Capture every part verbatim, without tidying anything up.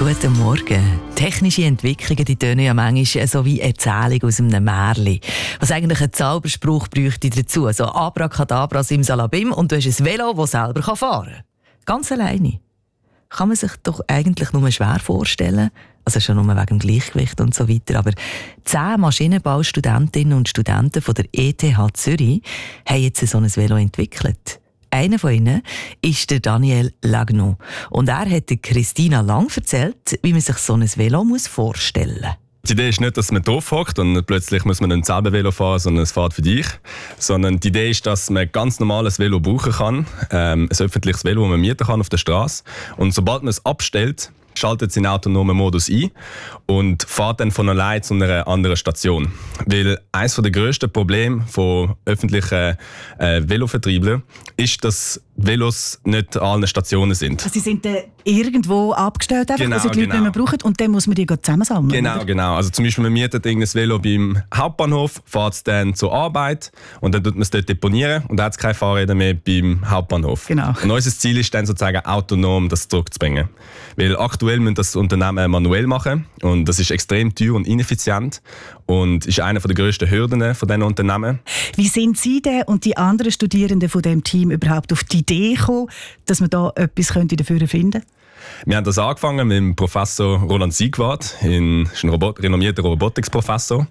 Guten Morgen. Technische Entwicklungen die tönen ja manchmal so wie Erzählung aus einem Märchen. Was eigentlich ein Zauberspruch bräuchte dazu. So Abracadabra, Simsalabim und du hast ein Velo, das selber fahren kann. Ganz alleine. Kann man sich doch eigentlich nur schwer vorstellen. Also schon nur wegen dem Gleichgewicht und so weiter. Aber zehn Maschinenbaustudentinnen und Studenten von der E T H Zürich haben jetzt so ein Velo entwickelt. Einer von ihnen ist der Daniel Lagno. Und er hat Christina Lang erzählt, wie man sich so ein Velo vorstellen muss. Die Idee ist nicht, dass man drauf hockt und plötzlich muss man ein selber Velo fahren, sondern es fährt für dich. Sondern die Idee ist, dass man ein ganz normales Velo brauchen kann. Ähm, ein öffentliches Velo, das man mieten kann auf der Straße. Und sobald man es abstellt, schaltet es in den autonomen Modus ein und fährt dann von allein zu einer anderen Station. Weil eines der grössten Probleme von öffentlichen äh, Velovertrieblern ist, dass Velos nicht an allen Stationen sind. Also sie sind dann irgendwo abgestellt, einfach, genau, also die Leute genau. nicht mehr brauchen und dann muss man die zusammensammeln. Genau, oder? genau. Also zum Beispiel, man mietet irgendein Velo beim Hauptbahnhof, fährt es dann zur Arbeit und dann tut man es dort deponieren und dann hat es keine Fahrräder mehr beim Hauptbahnhof. Genau. Und unser Ziel ist dann sozusagen autonom, das zurückzubringen. Weil aktuell müssen das Unternehmen manuell machen und das ist extrem teuer und ineffizient und ist eine der grössten Hürden von diesen Unternehmen. Wie sind Sie denn und die anderen Studierenden von diesem Team überhaupt auf die Idee gekommen, dass man da etwas dafür finden könnte? Wir haben das angefangen mit dem Professor Roland Siegwart, ein Robot- renommierter Robotics-Professor.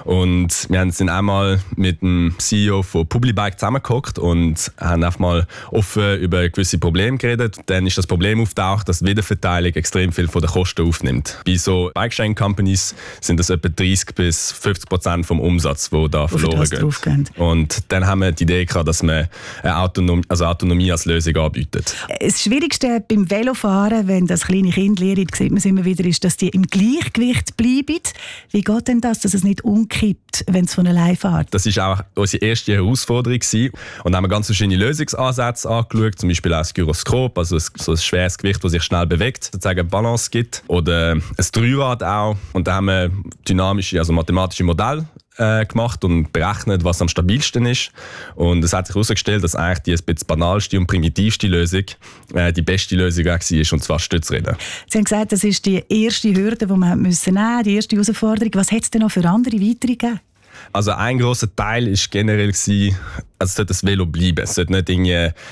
Und wir sind einmal mit dem C E O von Publibike zusammengehockt und haben einfach mal offen über gewisse Probleme geredet. Dann ist das Problem aufgetaucht, dass die Wiederverteilung extrem viel von den Kosten aufnimmt. Bei so Bike-Sharing-Companies sind das etwa dreißig bis fünfzig Prozent vom Umsatz, der da verloren geht. Und dann haben wir die Idee gehabt, dass man eine Autonom- also Autonomie als Lösung anbietet. Das Schwierigste beim Velofahren, wenn das kleine Kind lernt, sieht man es immer wieder, ist, dass die im Gleichgewicht bleiben. Wie geht denn das, dass es nicht umkippt, wenn es von allein fährt? Das war auch unsere erste Herausforderung gewesen. Und da haben wir ganz verschiedene Lösungsansätze angeschaut, zum Beispiel auch das Gyroskop, also so ein schweres Gewicht, das sich schnell bewegt, sozusagen Balance gibt, oder ein Dreirad auch. Und da haben wir dynamische, also mathematische Modelle äh, gemacht und berechnet, was am stabilsten ist. Und es hat sich herausgestellt, dass eigentlich die ein bisschen banalste und primitivste Lösung äh, die beste Lösung war, und zwar Stützräder. Sie haben gesagt, das ist die erste Hürde, die wir nehmen müssen, die erste Herausforderung. Was hat es denn noch für andere weitere gegeben? Also ein grosser Teil war generell, also es sollte das Velo bleiben. Es sollte nicht irgendwie